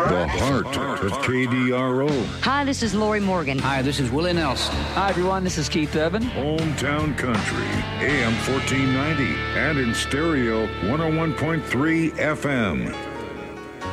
The heart of KDRO. Hi, this is Lori Morgan. Hi, this is Willie Nelson. Hi, everyone. This is Keith Urban. Hometown Country, AM 1490, and in stereo 101.3 FM.